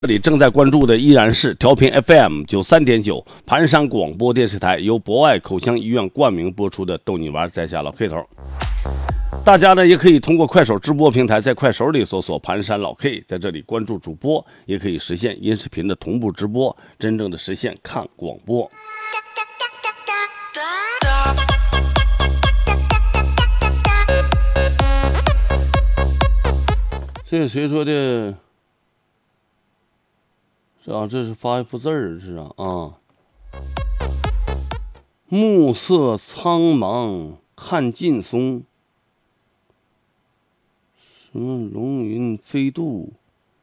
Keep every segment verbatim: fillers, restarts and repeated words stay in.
这里正在关注的依然是调频 F M 九三点九盘山广播电视台，由博爱口腔医院冠名播出的逗你玩在下老 K 头。大家呢也可以通过快手直播平台，在快手里搜索盘山老 K， 在这里关注主播，也可以实现音视频的同步直播，真正的实现看广播。这是谁说的？是啊，这是发一幅字儿，是啊啊。暮色苍茫看劲松，什么龙云飞渡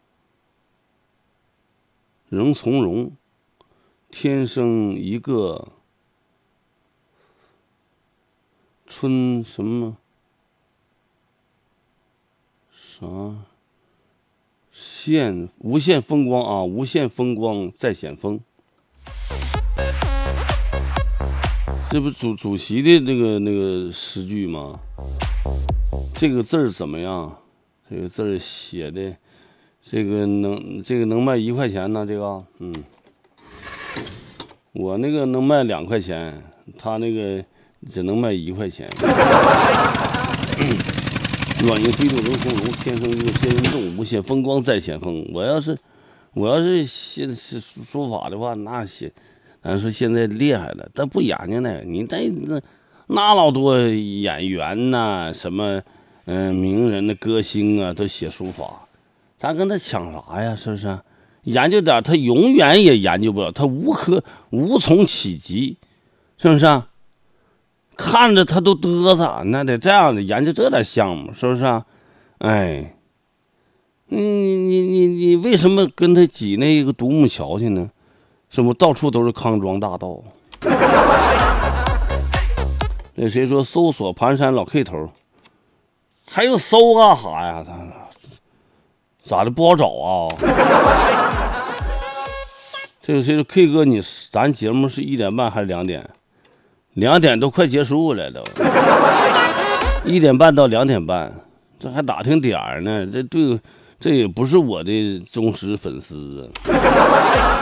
仍从容，天生一个春什么啥现无限风光啊，无限风光在险峰。这不主主席的那个那个诗句吗？这个字儿怎么样？这个字儿写的，这个能这个能卖一块钱呢？这个嗯，我那个能卖两块钱，他那个只能卖一块钱。软硬飞渡人从容，天生一个仙人动，无限风光在险峰。我要是我要是写是书法的话，那写咱说现在厉害了，但不研究那个，你那那那老多演员呐、啊，什么嗯、呃、名人的歌星啊，都写书法，咱跟他抢啥呀？是不是？研究点，他永远也研究不了，他无可无从企及，是不是啊？看着他都嘚瑟，那得这样的研究这点项目，是不是啊？哎，你你你你为什么跟他挤那个独木桥去呢？什么到处都是康庄大道？那谁说搜索盘山老 K 头，还用搜干啥呀？他咋的不好找啊？这个谁说 K 哥你咱节目是一点半还是两点？两点都快结束了都，一点半到两点半，这还打听点儿呢？这对，这也不是我的忠实粉丝啊。